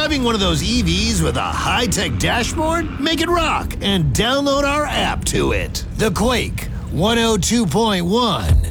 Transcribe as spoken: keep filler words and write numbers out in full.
Driving one of those E Vs with a high-tech dashboard? Make it rock and download our app to it. The Quake one oh two point one.